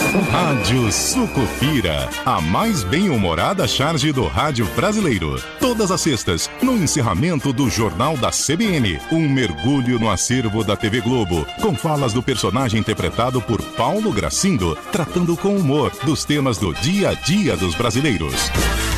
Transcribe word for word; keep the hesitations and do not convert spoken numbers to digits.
Rádio Sucupira, a mais bem-humorada charge do rádio brasileiro. Todas as sextas, no encerramento do Jornal da C B N, um mergulho no acervo da T V Globo, com falas do personagem interpretado por Paulo Gracindo, tratando com humor dos temas do dia a dia dos brasileiros.